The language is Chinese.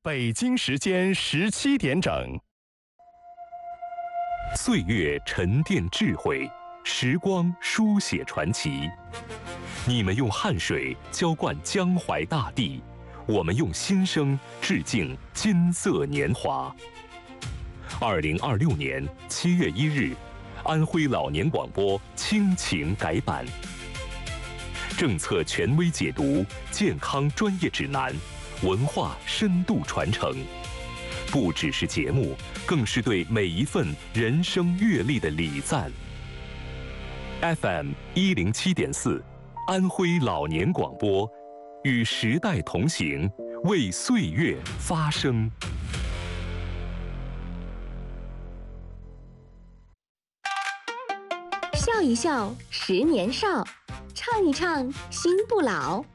北京时间17点整。 岁月沉淀智慧，时光书写传奇。你们用汗水浇灌江淮大地，我们用心声致敬金色年华。2026年7月1日，安徽老年广播亲情改版，政策权威解读，健康专业指南，文化深度传承，不只是节目，更是对每一份人生阅历的礼赞。FM 107.4，安徽老年广播，与时代同行，为岁月发声。 笑一笑，10年少；唱一唱，心不老。